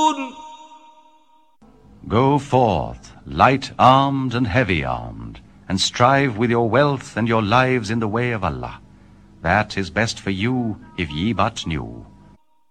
Go forth, light-armed and heavy-armed, and strive with your wealth and your lives in the way of Allah. That is best for you if ye but knew.